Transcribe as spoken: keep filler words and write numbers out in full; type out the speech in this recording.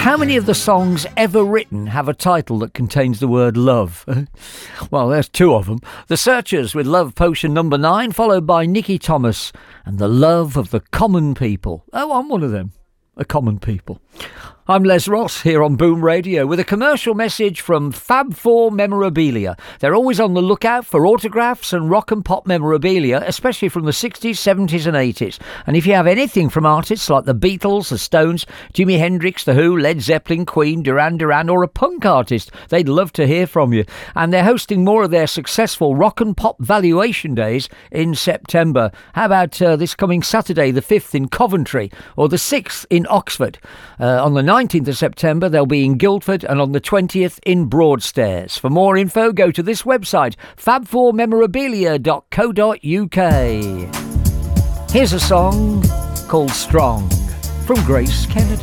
How many of the songs ever written have a title that contains the word love? Well, there's two of them. The Searchers with Love Potion number nine, followed by Nicky Thomas and The Love of the Common People. Oh, I'm one of them. A common people. I'm Les Ross here on Boom Radio with a commercial message from Fab Four Memorabilia. They're always on the lookout for autographs and rock and pop memorabilia, especially from the sixties, seventies and eighties. And if you have anything from artists like the Beatles, the Stones, Jimi Hendrix, The Who, Led Zeppelin, Queen, Duran Duran, or a punk artist, they'd love to hear from you. And they're hosting more of their successful rock and pop valuation days in September. How about uh, this coming Saturday, the fifth in Coventry, or the sixth in Oxford? Uh, on the nineteenth of September, they'll be in Guildford, and on the twentieth in Broadstairs. For more info, go to this website, fab four memorabilia dot co dot uk. Here's a song called Strong from Grace Kennedy.